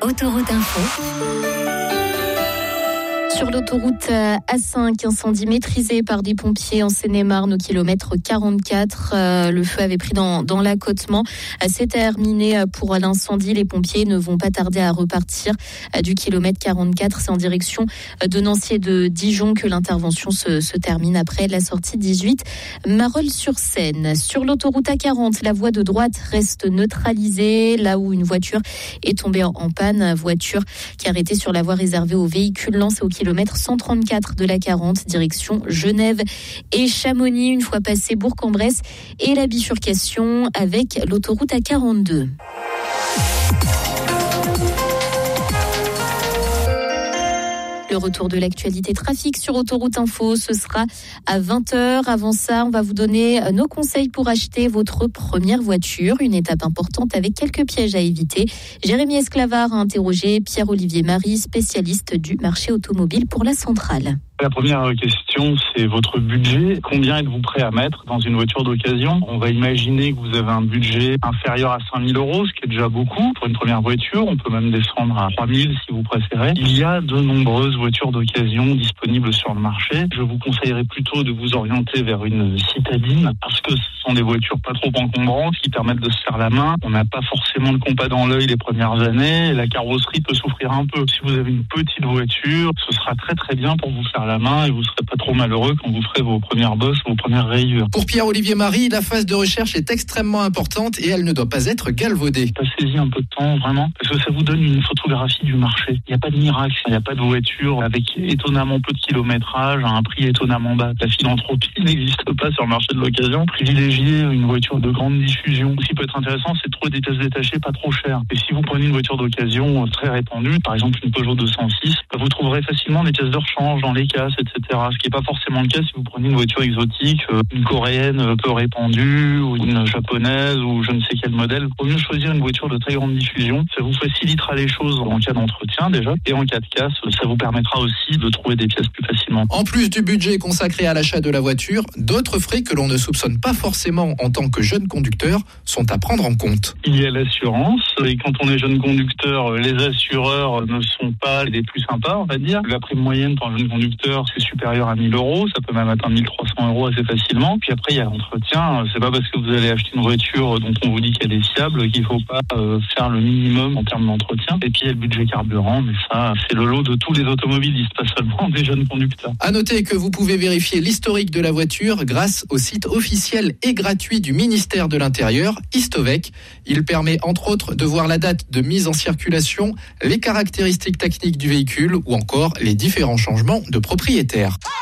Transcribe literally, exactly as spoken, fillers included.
Autoroute Info. Sur l'autoroute A cinq, incendie maîtrisé par des pompiers en Seine-et-Marne au kilomètre quarante-quatre. Euh, le feu avait pris dans, dans l'accotement. C'est terminé pour l'incendie. Les pompiers ne vont pas tarder à repartir du kilomètre quarante-quatre. C'est en direction de Nancy et de Dijon que l'intervention se, se termine après la sortie dix-huit Marolles-sur-Seine. Sur l'autoroute A quarante, la voie de droite reste neutralisée là où une voiture est tombée en, en panne. Voiture qui est arrêtée sur la voie réservée aux véhicules lancés au kilomètre cent trente-quatre de la quarante, direction Genève et Chamonix, une fois passé Bourg-en-Bresse et la bifurcation avec l'autoroute A quarante-deux. Le retour de l'actualité trafic sur Autoroute Info, ce sera à vingt heures. Avant ça, on va vous donner nos conseils pour acheter votre première voiture. Une étape importante avec quelques pièges à éviter. Jérémy Esclavard a interrogé Pierre-Olivier Marie, spécialiste du marché automobile pour la Centrale. La première question, c'est votre budget. Combien êtes-vous prêt à mettre dans une voiture d'occasion ? On va imaginer que vous avez un budget inférieur à cinq mille euros, ce qui est déjà beaucoup pour une première voiture. On peut même descendre à trois mille si vous préférez. Il y a de nombreuses voitures d'occasion disponibles sur le marché. Je vous conseillerais plutôt de vous orienter vers une citadine parce que ce sont des voitures pas trop encombrantes qui permettent de se faire la main. On n'a pas forcément le compas dans l'œil les premières années. La carrosserie peut souffrir un peu. Si vous avez une petite voiture, ce sera très très bien pour vous faire la main et vous ne serez pas trop malheureux quand vous ferez vos premières bosses, vos premières rayures. Pour Pierre-Olivier Marie, la phase de recherche est extrêmement importante et elle ne doit pas être galvaudée. Passez-y un peu de temps, vraiment, parce que ça vous donne une photographie du marché. Il n'y a pas de miracle, il n'y a pas de voiture avec étonnamment peu de kilométrage, à un prix étonnamment bas. La philanthropie n'existe pas sur le marché de l'occasion. Privilégier une voiture de grande diffusion. Ce qui peut être intéressant, c'est de trouver des pièces détachées pas trop chères. Et si vous prenez une voiture d'occasion très répandue, par exemple une Peugeot deux cent six, vous trouverez facilement des pièces de rechange dans les cas, et cetera. Ce qui n'est pas forcément le cas si vous prenez une voiture exotique, une coréenne peu répandue, ou une japonaise, ou je ne sais quel modèle. Il vaut mieux choisir une voiture de très grande diffusion. Ça vous facilitera les choses en cas d'entretien déjà, et en cas de casse, ça vous permettra aussi de trouver des pièces plus facilement. En plus du budget consacré à l'achat de la voiture, d'autres frais que l'on ne soupçonne pas forcément en tant que jeune conducteur sont à prendre en compte. Il y a l'assurance, et quand on est jeune conducteur, les assureurs ne sont pas les plus sympas, on va dire. La prime moyenne pour un jeune conducteur, c'est supérieur à mille euros, ça peut même atteindre mille trois cents euros assez facilement. Puis après, il y a l'entretien. C'est pas parce que vous allez acheter une voiture dont on vous dit qu'elle est fiable qu'il faut pas euh, faire le minimum en termes d'entretien. Et puis il y a le budget carburant, mais ça, c'est le lot de tous les automobilistes, pas seulement des jeunes conducteurs. À noter que vous pouvez vérifier l'historique de la voiture grâce au site officiel et gratuit du ministère de l'Intérieur, Histovec. Il permet entre autres de voir la date de mise en circulation, les caractéristiques techniques du véhicule ou encore les différents changements de propriétaire.